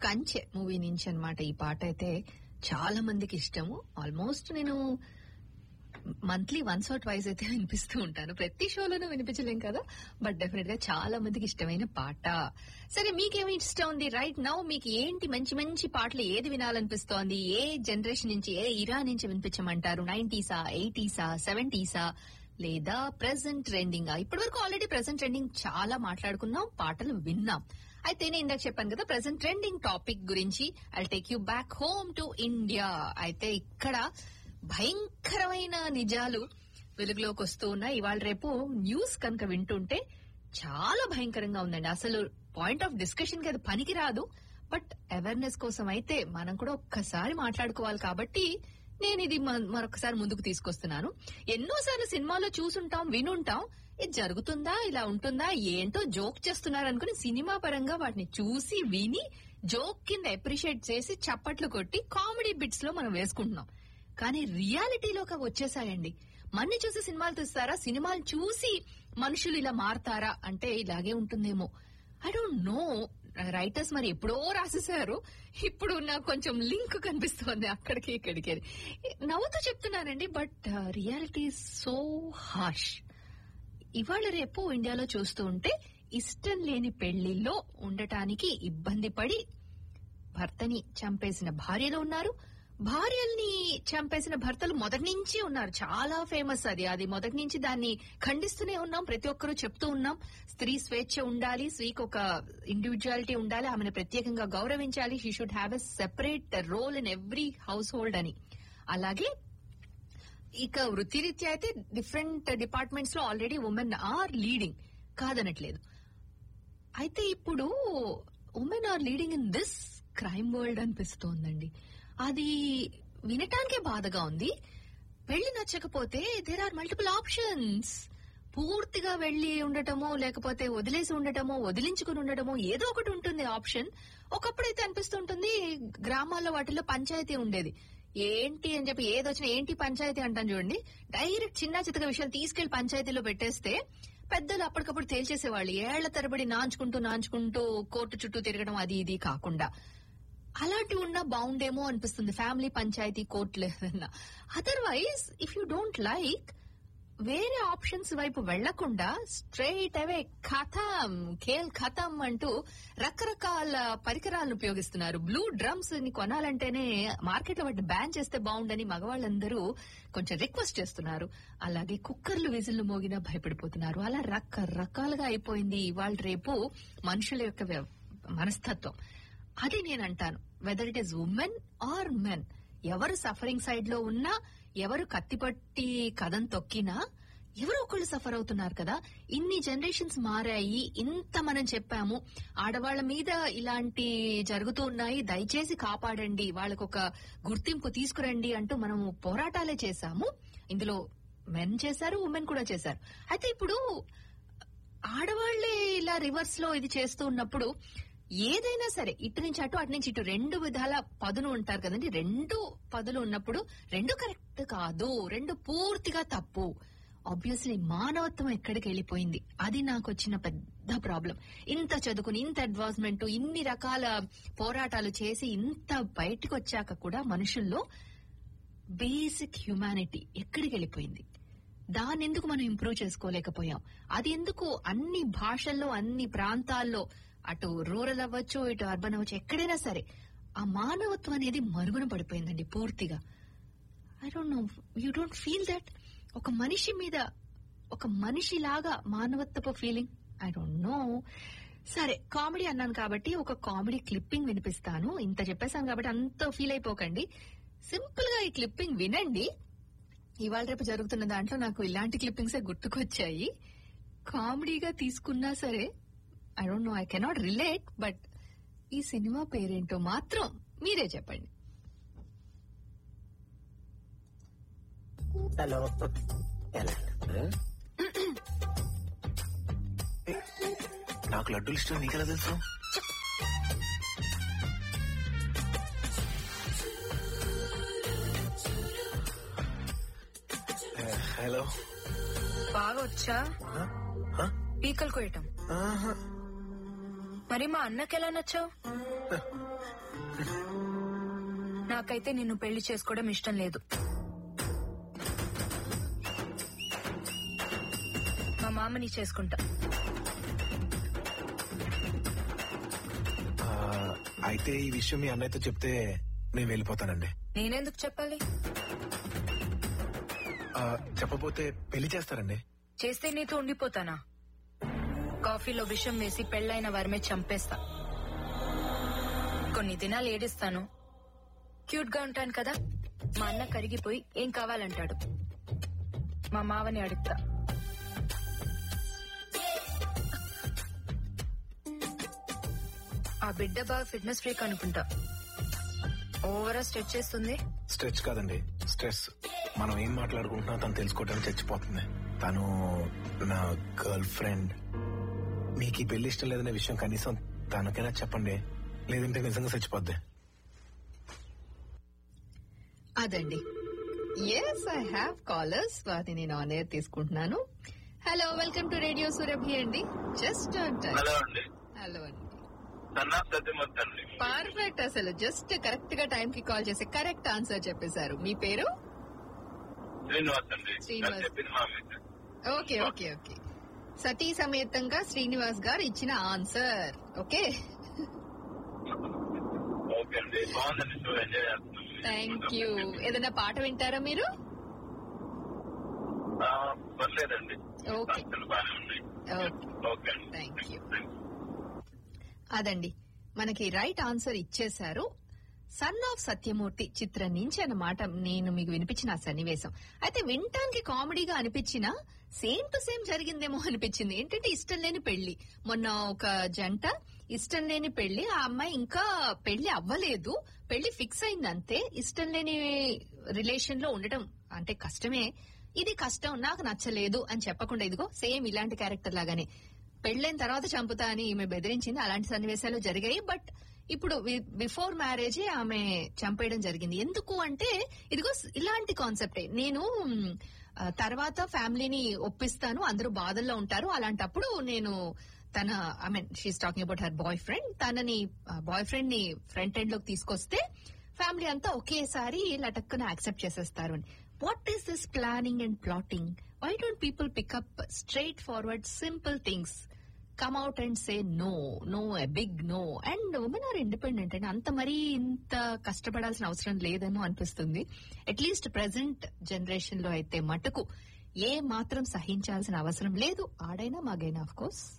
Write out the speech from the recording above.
కంచె మూవీ నుంచి అన్నమాట. ఈ పాట అయితే చాలా మందికి ఇష్టము. ఆల్మోస్ట్ నేను మంత్లీ వన్స్ ఆర్ ట్వైస్ అయితే వినిపిస్తూ ఉంటాను. ప్రతి షోలోనూ వినిపించలేం కదా, బట్ డెఫినెట్ గా చాలా మందికి ఇష్టమైన పాట. సరే, మీకేమి ఇష్టం ఉంది రైట్ నౌ? మీకు ఏంటి మంచి మంచి పాటలు ఏది వినాలనిపిస్తోంది? ఏ జనరేషన్ నుంచి, ఏ ఇరా నుంచి వినిపించమంటారు? 90s, 80s, 70s లేదా ప్రెసెంట్ ట్రెండింగ్? ఇప్పటి వరకు ఆల్రెడీ ప్రెసెంట్ ట్రెండింగ్ చాలా మాట్లాడుకున్నాం, పాటలు విన్నాం. అయితే నేను ఇందాక చెప్పాను కదా ప్రెసెంట్ ట్రెండింగ్ టాపిక్ గురించి. I take you back home to India. అయితే ఇక్కడ భయంకరమైన నిజాలు వెలుగులోకి వస్తూ ఉన్నాయి. ఇవాళ రేపు న్యూస్ కనుక వింటుంటే చాలా భయంకరంగా ఉందండి. అసలు పాయింట్ ఆఫ్ డిస్కషన్ కి అది పనికి రాదు, బట్ అవేర్నెస్ కోసం అయితే మనం కూడా ఒక్కసారి మాట్లాడుకోవాలి. కాబట్టి నేను ఇది మరొకసారి ముందుకు తీసుకొస్తున్నాను. ఎన్నోసార్లు సినిమాలో చూసుంటాం, వినుంటాం, ఇది జరుగుతుందా, ఇలా ఉంటుందా, ఏంటో జోక్ చేస్తున్నారు అనుకుని సినిమా పరంగా వాటిని చూసి విని జోక్ కింద అప్రిషియేట్ చేసి చప్పట్లు కొట్టి కామెడీ బిట్స్ లో మనం వేసుకుంటున్నాం. కానీ రియాలిటీలోకి వచ్చేసాయండి. మన్ని చూసి సినిమాలు తీస్తారా? సినిమాలు చూసి మనుషులు ఇలా మారతారా అంటే ఇలాగే ఉంటుందేమో. I don't know. రైటర్స్ మరి ఎప్పుడో రాసేసారు. ఇప్పుడు నాకు కొంచెం లింక్ కనిపిస్తోంది అక్కడికి ఇక్కడికి. నవ్వుతూ చెప్తున్నానండి, బట్ రియాలిటీ సో హార్ష్. ఇవాళ రేపు ఇండియాలో చూస్తూ ఉంటే ఇష్టం లేని పెళ్లిల్లో ఉండటానికి ఇబ్బంది పడి భర్తని చంపేసిన భార్యలు ఉన్నారు, భార్యల్ని చంపేసిన భర్తలు మొదటి నుంచి ఉన్నారు. చాలా ఫేమస్ అది మొదటి నుంచి దాన్ని ఖండిస్తూనే ఉన్నాం. ప్రతి ఒక్కరూ చెప్తూ ఉన్నాం, స్త్రీ స్వేచ్ఛ ఉండాలి, స్త్రీకి ఒక ఇండివిజువాలిటీ ఉండాలి, ఆమెను ప్రత్యేకంగా గౌరవించాలి, she should have a separate role in every house hold అని. అలాగే ఇక వృత్తిరీత్యా అయితే డిఫరెంట్ డిపార్ట్మెంట్స్ లో ఆల్రెడీ ఉమెన్ ఆర్ లీడింగ్, కాదనట్లేదు. అయితే ఇప్పుడు women are leading in this crime world అనిపిస్తోందండి. అది వినటానికే బాధగా ఉంది. పెళ్లి నచ్చకపోతే దేర్ ఆర్ మల్టిపుల్ ఆప్షన్స్. పూర్తిగా వెళ్లి ఉండటమో, లేకపోతే వదిలేసి ఉండటమో, వదిలించుకుని ఉండటమో, ఏదో ఒకటి ఉంటుంది ఆప్షన్. ఒకప్పుడైతే అనిపిస్తుంటుంది గ్రామాల్లో వాటిల్లో పంచాయతీ ఉండేది. ఏంటి అని చెప్పి ఏదొచ్చినా ఏంటి పంచాయతీ అంటాను చూడండి. డైరెక్ట్ చిన్న చితక విషయాలు తీసుకెళ్లి పంచాయతీలో పెట్టేస్తే పెద్దలు అప్పటికప్పుడు తేల్చేసేవాళ్ళు. ఏళ్ల తరబడి నాంచుకుంటూ కోర్టు చుట్టూ తిరగడం అది ఇది కాకుండా. అలాంటివి ఉన్నా బాగుండేమో అనిపిస్తుంది, ఫ్యామిలీ పంచాయతీ కోర్టు లేదన్నా. Otherwise if you don't like, వేరే ఆప్షన్స్ వైపు వెళ్లకుండా స్ట్రైట్ అవే ఖేల్ ఖతం అంటూ రకరకాల పరికరాలను ఉపయోగిస్తున్నారు. బ్లూ డ్రమ్స్ ని కొనాలంటేనే మార్కెట్ లో వాటిని బ్యాన్ చేస్తే బాగుండని మగవాళ్ళందరూ కొంచెం రిక్వెస్ట్ చేస్తున్నారు. అలాగే కుక్కర్లు విజిల్లు మోగినా భయపడిపోతున్నారు. అలా రకరకాలుగా అయిపోయింది ఇవాళ రేపు మనుషుల యొక్క మనస్తత్వం. అది నేను అంటాను, whether it is women are men, ఎవరు సఫరింగ్ సైడ్ లో ఉన్నా, ఎవరు కత్తిపట్టి కథం తొక్కినా ఎవరో ఒకళ్ళు సఫర్ అవుతున్నారు కదా. ఇన్ని జనరేషన్స్ మారాయి, ఇంత మనం చెప్పాము, ఆడవాళ్ల మీద ఇలాంటి జరుగుతూ ఉన్నాయి, దయచేసి కాపాడండి, వాళ్ళకొక గుర్తింపు తీసుకురండి అంటూ మనం పోరాటాలే చేశాము. ఇందులో మెన్ చేశారు, ఉమెన్ కూడా చేశారు. అయితే ఇప్పుడు ఆడవాళ్లే ఇలా రివర్స్ లో ఇది చేస్తూ ఉన్నప్పుడు ఏదైనా సరే ఇటు నుంచి అటు, అటు నుంచి ఇటు, రెండు విధాల పదులు ఉంటారు కదండి. రెండు పదులు ఉన్నప్పుడు రెండు కరెక్ట్ కాదు, రెండు పూర్తిగా తప్పు. ఆబ్వియస్లీ మానవత్వం ఎక్కడికి వెళ్ళిపోయింది, అది నాకు వచ్చిన పెద్ద ప్రాబ్లం. ఇంత చదువుకుని, ఇంత అడ్వాన్స్మెంట్, ఇన్ని రకాల పోరాటాలు చేసి ఇంత బయటకు వచ్చాక కూడా మనుషుల్లో బేసిక్ హ్యుమానిటీ ఎక్కడికి వెళ్ళిపోయింది? దాన్ని ఎందుకు మనం ఇంప్రూవ్ చేసుకోలేకపోయాం? అది ఎందుకు అన్ని భాషల్లో, అన్ని ప్రాంతాల్లో, అటు రూరల్ అవ్వచ్చు, ఇటు అర్బన్ అవ్వచ్చు, ఎక్కడైనా సరే ఆ మానవత్వం అనేది మరుగున పడిపోయిందండి పూర్తిగా. I don't know, you don't feel that? ఒక మనిషి మీద, ఒక మనిషిలాగా మానవత్వపు ఫీలింగ్, ఐ డోంట్ నో. సరే, కామెడీ అన్నాను కాబట్టి ఒక కామెడీ క్లిప్పింగ్ వినిపిస్తాను. ఇంత చెప్పేశాను కాబట్టి అంత ఫీల్ అయిపోకండి. సింపుల్ గా ఈ క్లిప్పింగ్ వినండి. ఇవాళ రేపు జరుగుతున్న దాంట్లో నాకు ఇలాంటి క్లిప్పింగ్సే గుర్తుకొచ్చాయి. కామెడీగా తీసుకున్నా సరే, I don't know, I cannot relate, but ఈ సినిమా పేరేంటో మాత్రం మీరే చెప్పండి. హలో, నాకు లడ్డూలు ఇష్టం, నీకెలా తెలుసు? హలో, బాగా వచ్చా పీకలు కోయటం? మరి మా అన్నకి ఎలా నచ్చావు? నాకైతే నిన్ను పెళ్లి చేసుకోవడం ఇష్టం లేదు. మా మామని చేసుకుంటా. అయితే ఈ విషయం మీ అన్నయ్యతో చెప్తే నేను వెళ్ళిపోతానండి. నేనెందుకు చెప్పాలి? చెప్పపోతే పెళ్లి చేస్తారండి. చేస్తే నీతో ఉండిపోతానా? కాఫీలో విషం వేసి పెళ్లైన వారిమే చంపేస్తా. కొన్ని దినాలు ఏడిస్తాను, క్యూట్ గా ఉంటాను కదా. మా అన్న కరిగిపోయి ఏం కావాలంటాడు. మా మావని అడుగుతా. ఆ బిడ్డ బాగా ఫిట్నెస్ ఫ్రీక్ అనుకుంటా. ఓవరా స్ట్రెచ్ చేస్తుంది. స్ట్రెచ్ కాదండి, స్ట్రెస్. మనం ఏం మాట్లాడుకుంటున్నా తను తెలుసుకోవడానికి చచ్చిపోతుంది. తను నా గర్ల్ ఫ్రెండ్. మీకు ఈ పెళ్లి ఇష్టం లేదనే విషయం కనీసం తనకైనా చెప్పండి, లేదంటే నిజంగా చచ్చిపోద్ది. అదండి. Yes, I have callers. వాటిని నేను ఆన్ ఎయిర్ తీసుకుంటున్నాను. Hello, welcome to radio Surabhi అండి. జస్ట్ హలో అండి. హలో అండి. పర్ఫెక్ట్. అసలు జస్ట్ కరెక్ట్ గా టైం కి కాల్ చేసి కరెక్ట్ ఆన్సర్ చెప్పేశారు. మీ పేరు? శ్రీనివాస్. Okay okay okay. సతీ సమేతంగా శ్రీనివాస్ గారు ఇచ్చిన ఆన్సర్. Okay, thank you. ఏదైనా పాట వింటారా మీరు? Okay, thank you. అదండి, మనకి రైట్ ఆన్సర్ ఇచ్చేశారు. సన్ ఆఫ్ సత్యమూర్తి చిత్రం నుంచి అన్నమాట నేను మీకు వినిపించిన ఆ సన్నివేశం. అయితే వినటానికి కామెడీగా అనిపించినా సేమ్ టు సేమ్ జరిగిందేమో అనిపించింది. ఏంటంటే ఇష్టం లేని పెళ్లి. మొన్న ఒక జంట ఇష్టం లేని పెళ్లి, ఆ అమ్మాయి ఇంకా పెళ్లి అవ్వలేదు, పెళ్లి ఫిక్స్ అయిందంతే. ఇష్టం లేని రిలేషన్ లో ఉండటం అంటే కష్టమే. ఇది కష్టం, నాకు నచ్చలేదు అని చెప్పకుండా ఇదిగో సేమ్ ఇలాంటి క్యారెక్టర్ లాగానే పెళ్లైన తర్వాత చంపుతా అని ఈమె బెదిరించింది. అలాంటి సన్నివేశాలు జరిగాయి. బట్ ఇప్పుడు బిఫోర్ మ్యారేజే ఆమె చంపేయడం జరిగింది. ఎందుకు అంటే ఇదిగో ఇలాంటి కాన్సెప్టే. నేను తర్వాత ఫ్యామిలీని ఒప్పిస్తాను, అందరూ బాధల్లో ఉంటారు, అలాంటప్పుడు నేను తన I mean she is talking about her boy friend, తనని బాయ్ ఫ్రెండ్ ని ఫ్రంట్ ఎండ్ లోకి తీసుకొస్తే ఫ్యామిలీ అంతా ఒకేసారి లటక్కున యాక్సెప్ట్ చేసేస్తారు అని. What is this planning and plotting? Why don't people pick up straightforward, simple things? Come out and say no, no, a big no. And women are independent. And anta mari inta kashtapadalsina avasaram ledemo అనిపిస్తుంది. At least present generation లో అయితే మటుకు ఏ మాత్రం సహించాల్సిన అవసరం లేదు. ఆడైనా మగైనా of course.